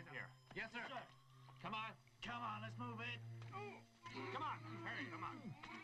right here. Yes, sir. Sir. Come on. Come on, let's move it. Come on. Hurry, come on.